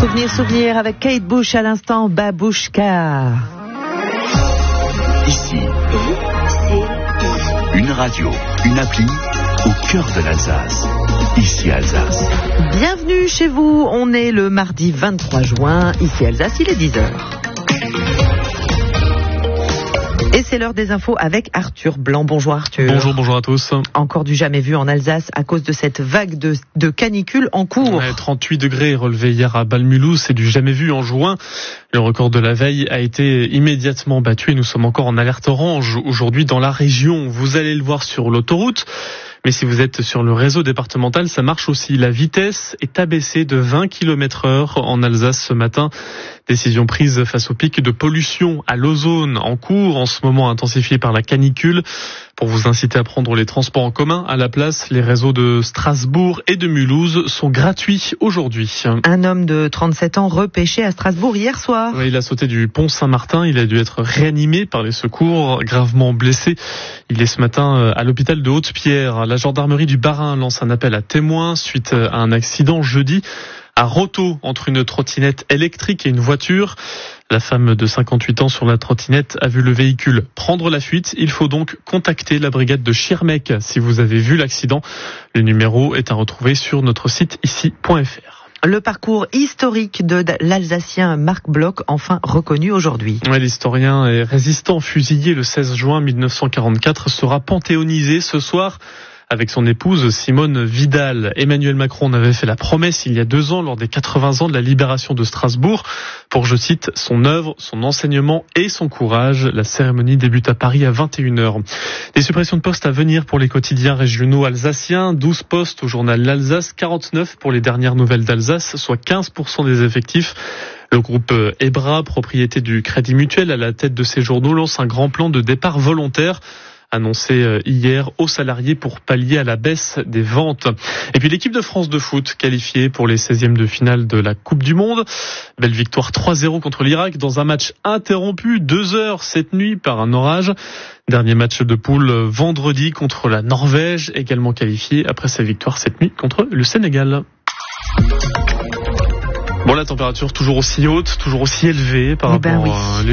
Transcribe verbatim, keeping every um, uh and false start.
Souvenir, souvenir avec Kate Bush à l'instant, Babouchka. Ici, une radio, une appli au cœur de l'Alsace. Ici Alsace. Bienvenue chez vous, on est le mardi vingt-trois juin, ici Alsace, il est dix heures. Et c'est l'heure des infos avec Arthur Blanc. Bonjour Arthur. Bonjour, bonjour à tous. Encore du jamais vu en Alsace à cause de cette vague de, de canicule en cours. Ouais, trente-huit degrés relevés hier à Balmulhouse, c'est du jamais vu en juin. Le record de la veille a été immédiatement battu et nous sommes encore en alerte orange aujourd'hui dans la région. Vous allez le voir sur l'autoroute. Mais si vous êtes sur le réseau départemental, ça marche aussi. La vitesse est abaissée de vingt kilomètres heure en Alsace ce matin. Décision prise face au pic de pollution à l'ozone en cours, en ce moment intensifié par la canicule. Pour vous inciter à prendre les transports en commun à la place, les réseaux de Strasbourg et de Mulhouse sont gratuits aujourd'hui. Un homme de trente-sept ans repêché à Strasbourg hier soir. Oui, il a sauté du pont Saint-Martin. Il a dû être réanimé par les secours, gravement blessé. Il est ce matin à l'hôpital de Haute-Pierre. La gendarmerie du Bas-Rhin lance un appel à témoins suite à un accident jeudi à Roto entre une trottinette électrique et une voiture. La femme de cinquante-huit ans sur la trottinette a vu le véhicule prendre la fuite. Il faut donc contacter la brigade de Schirmeck si vous avez vu l'accident. Le numéro est à retrouver sur notre site ici point f r. Le parcours historique de l'Alsacien Marc Bloch, enfin reconnu aujourd'hui. Ouais, l'historien et résistant fusillé le seize juin mille neuf cent quarante-quatre sera panthéonisé ce soir avec son épouse Simone Vidal. Emmanuel Macron en avait fait la promesse il y a deux ans lors des quatre-vingts ans de la libération de Strasbourg pour, je cite, son œuvre, son enseignement et son courage. La cérémonie débute à Paris à vingt et une heures. Des suppressions de postes à venir pour les quotidiens régionaux alsaciens, douze postes au journal L'Alsace, quarante-neuf pour les dernières nouvelles d'Alsace, soit quinze pour cent des effectifs. Le groupe Ebra, propriété du Crédit Mutuel à la tête de ces journaux, lance un grand plan de départ volontaire annoncé hier aux salariés pour pallier à la baisse des ventes. Et puis l'équipe de France de foot qualifiée pour les seizièmes de finale de la Coupe du Monde. Belle victoire trois zéro contre l'Irak dans un match interrompu deux heures cette nuit par un orage. Dernier match de poule vendredi contre la Norvège, également qualifiée après sa victoire cette nuit contre le Sénégal. Bon, la température toujours aussi haute, toujours aussi élevée par eh ben rapport oui. à